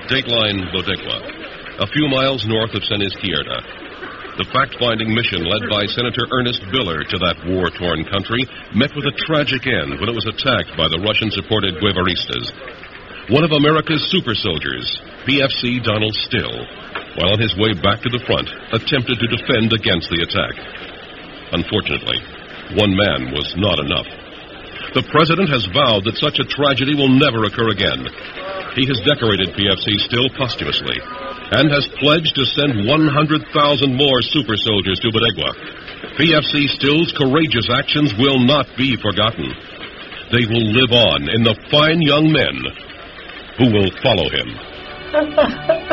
Dateline Bodegua, a few miles north of San Izquierda. The fact-finding mission led by Senator Ernest Biller to that war-torn country met with a tragic end when it was attacked by the Russian-supported Guevaristas. One of America's super soldiers, PFC Donald Still, while on his way back to the front, attempted to defend against the attack. Unfortunately, one man was not enough. The president has vowed that such a tragedy will never occur again. He has decorated PFC Still posthumously and has pledged to send 100,000 more super soldiers to Bodegua. PFC Still's courageous actions will not be forgotten. They will live on in the fine young men who will follow him.